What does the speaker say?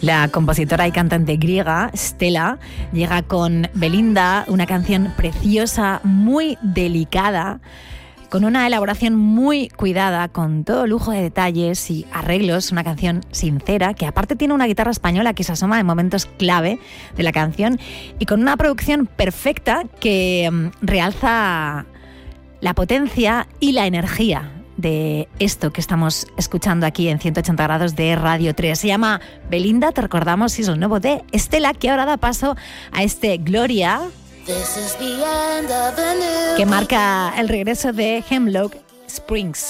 La compositora y cantante griega Stella llega con Belinda, una canción preciosa, muy delicada, con una elaboración muy cuidada, con todo lujo de detalles y arreglos, una canción sincera, que aparte tiene una guitarra española que se asoma en momentos clave de la canción y con una producción perfecta que realza la potencia y la energía de esto que estamos escuchando aquí en 180 grados de Radio 3. Se llama Belinda, te recordamos, es el nuevo de Stella, que ahora da paso a este Gloria, que marca el regreso de Hemlock Springs.